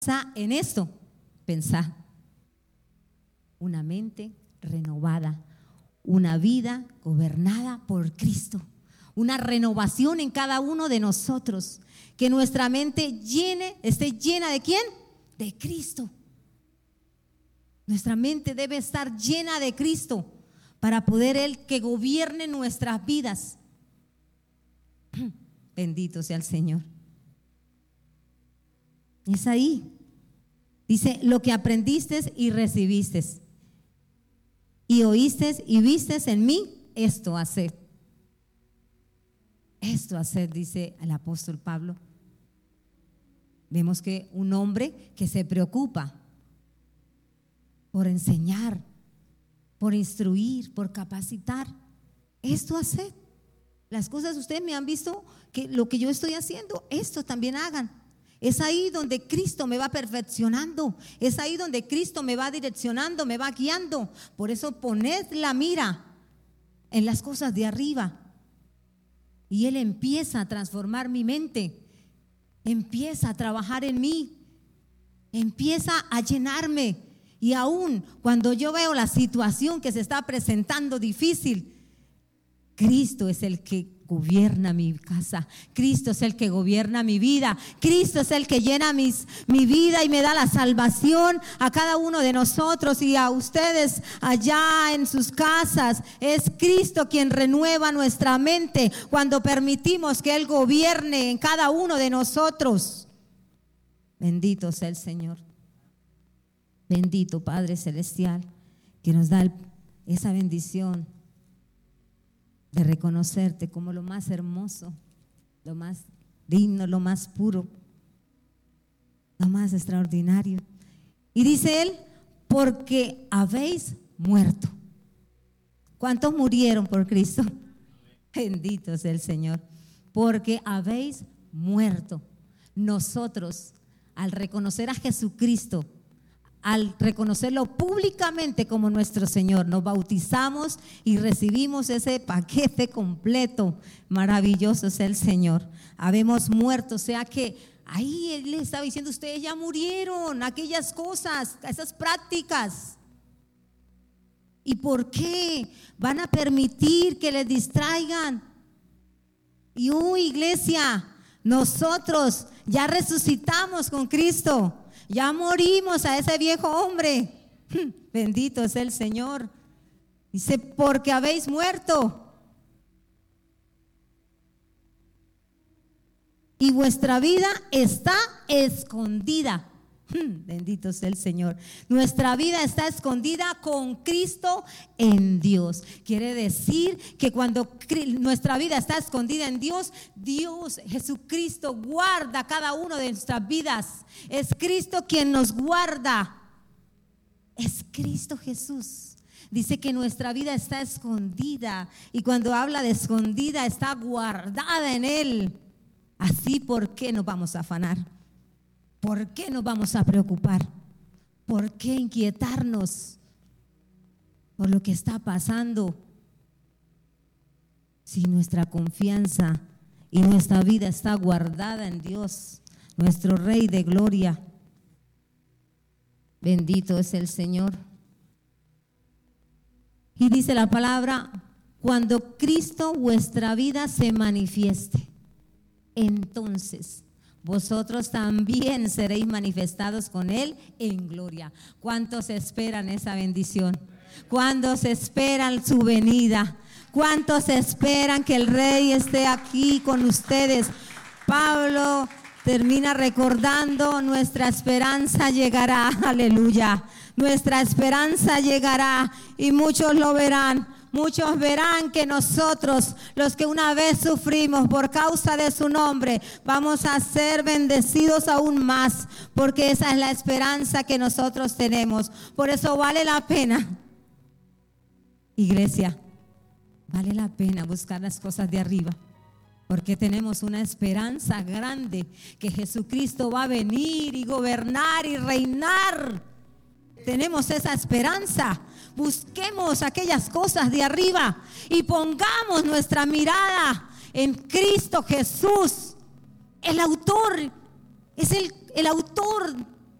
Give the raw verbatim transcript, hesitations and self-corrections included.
en esto, pensá, una mente renovada, una vida gobernada por Cristo, una renovación en cada uno de nosotros, que nuestra mente llene, esté llena ¿de quién? De Cristo. Nuestra mente debe estar llena de Cristo para poder Él que gobierne nuestras vidas. Bendito sea el Señor. Es ahí. Dice, lo que aprendiste y recibiste y oíste y viste en mí, esto haced. Esto haced, dice el apóstol Pablo. Vemos que un hombre que se preocupa por enseñar, por instruir, por capacitar, esto haced. Las cosas ustedes me han visto que lo que yo estoy haciendo, esto también hagan. Es ahí donde Cristo me va perfeccionando, es ahí donde Cristo me va direccionando, me va guiando. Por eso poned la mira en las cosas de arriba. Y Él empieza a transformar mi mente, empieza a trabajar en mí, empieza a llenarme. Y aún cuando yo veo la situación que se está presentando difícil, Cristo es el que gobierna mi casa, Cristo es el que gobierna mi vida, Cristo es el que llena mis, mi vida y me da la salvación a cada uno de nosotros y a ustedes allá en sus casas. Es Cristo quien renueva nuestra mente cuando permitimos que Él gobierne en cada uno de nosotros. Bendito sea el Señor. Bendito Padre Celestial, que nos da el, esa bendición de reconocerte como lo más hermoso, lo más digno, lo más puro, lo más extraordinario. Y dice Él, porque habéis muerto. ¿Cuántos murieron por Cristo? Bendito sea el Señor. Porque habéis muerto. Nosotros, al reconocer a Jesucristo, al reconocerlo públicamente como nuestro Señor, nos bautizamos y recibimos ese paquete completo. Maravilloso es el Señor. Habemos muerto, o sea que ahí Él les estaba diciendo, ustedes ya murieron, aquellas cosas, esas prácticas. ¿Y por qué van a permitir que les distraigan? Y oh, iglesia, nosotros ya resucitamos con Cristo. Ya morimos a ese viejo hombre. Bendito es el Señor. Dice, porque habéis muerto. Y vuestra vida está escondida. Bendito sea el Señor. Nuestra vida está escondida con Cristo en Dios. Quiere decir que cuando nuestra vida está escondida en Dios, Dios, Jesucristo, guarda cada una de nuestras vidas. Es Cristo quien nos guarda. Es Cristo Jesús. Dice que nuestra vida está escondida. Y cuando habla de escondida, está guardada en Él. Así, ¿por qué nos vamos a afanar? ¿Por qué nos vamos a preocupar? ¿Por qué inquietarnos por lo que está pasando? Si nuestra confianza y nuestra vida está guardada en Dios, nuestro Rey de gloria. Bendito es el Señor. Y dice la palabra, cuando Cristo vuestra vida se manifieste, entonces vosotros también seréis manifestados con Él en gloria. ¿Cuántos esperan esa bendición? ¿Cuántos esperan su venida? ¿Cuántos esperan que el Rey esté aquí con ustedes? Pablo termina recordando, nuestra esperanza llegará, aleluya. Nuestra esperanza llegará y muchos lo verán. Muchos verán que nosotros, los que una vez sufrimos por causa de su nombre, vamos a ser bendecidos aún más, porque esa es la esperanza que nosotros tenemos. Por eso vale la pena, iglesia, vale la pena buscar las cosas de arriba, porque tenemos una esperanza grande, que Jesucristo va a venir y gobernar y reinar. Tenemos esa esperanza. Busquemos aquellas cosas de arriba y pongamos nuestra mirada en Cristo Jesús, el autor, es el, el autor